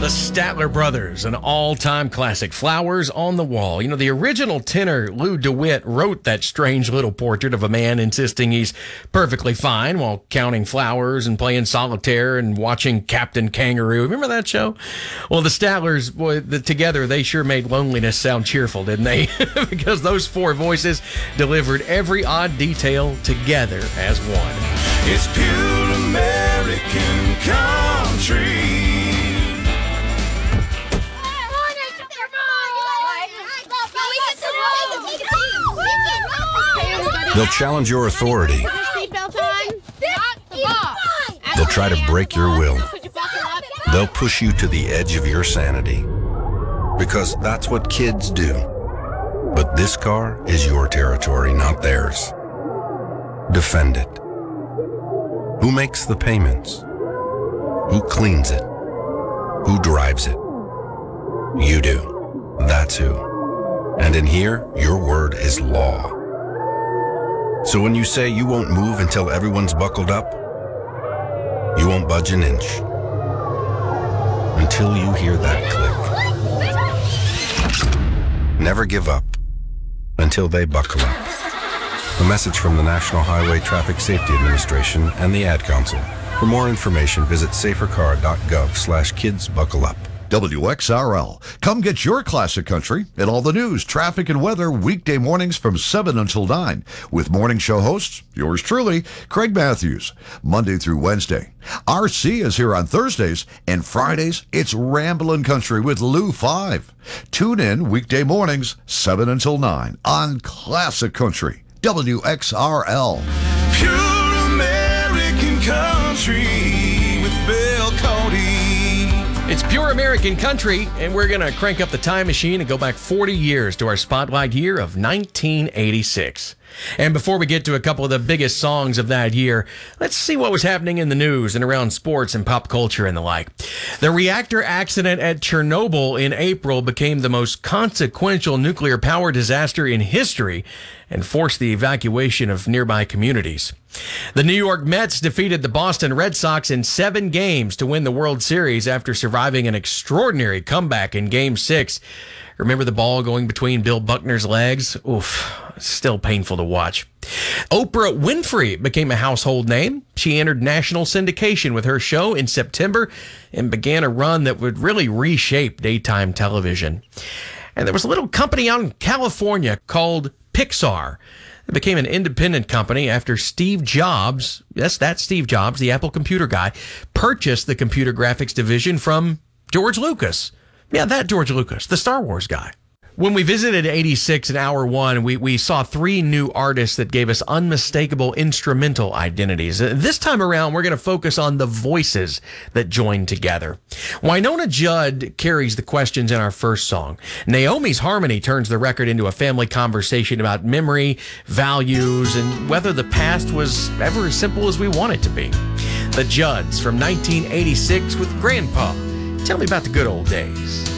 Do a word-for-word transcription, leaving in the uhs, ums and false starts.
The Statler Brothers, an all-time classic, Flowers on the Wall. You know, the original tenor, Lou DeWitt, wrote that strange little portrait of a man insisting he's perfectly fine while counting flowers and playing solitaire and watching Captain Kangaroo. Remember that show? Well, the Statlers, boy, the, together, they sure made loneliness sound cheerful, didn't they? Because those four voices delivered every odd detail together as one. It's pure American country. They'll challenge your authority. They'll try to break your will. They'll push you to the edge of your sanity. Because that's what kids do. But this car is your territory, not theirs. Defend it. Who makes the payments? Who cleans it? Who drives it? You do. That's who. And in here, your word is law. So when you say you won't move until everyone's buckled up, you won't budge an inch until you hear that click. Never give up until they buckle up. A message from the National Highway Traffic Safety Administration and the Ad Council. For more information, visit safercar.gov slash kids buckle up. W X R L. Come get your classic country and all the news, traffic, and weather weekday mornings from seven until nine with morning show hosts, yours truly, Craig Matthews, Monday through Wednesday. R C is here on Thursdays, and Fridays, it's Ramblin' Country with Lou five. Tune in weekday mornings, seven until nine on Classic Country, W X R L. Pure American country with Bill Cody. It's Pure American Country, and we're going to crank up the time machine and go back forty years to our spotlight year of nineteen eighty-six. And before we get to a couple of the biggest songs of that year, let's see what was happening in the news and around sports and pop culture and the like. The reactor accident at Chernobyl in April became the most consequential nuclear power disaster in history and forced the evacuation of nearby communities. The New York Mets defeated the Boston Red Sox in seven games to win the World Series after surviving an extraordinary comeback in Game six. Remember the ball going between Bill Buckner's legs? Oof, still painful to watch. Oprah Winfrey became a household name. She entered national syndication with her show in September and began a run that would really reshape daytime television. And there was a little company out in California called Pixar. It became an independent company after Steve Jobs, yes, that's Steve Jobs, the Apple computer guy, purchased the computer graphics division from George Lucas. Yeah, that George Lucas, the Star Wars guy. When we visited eighty-six in hour one, we, we saw three new artists that gave us unmistakable instrumental identities. This time around, we're going to focus on the voices that joined together. Wynonna Judd carries the questions in our first song. Naomi's harmony turns the record into a family conversation about memory, values, and whether the past was ever as simple as we want it to be. The Judds from nineteen eighty-six with Grandpa. Tell me about the good old days.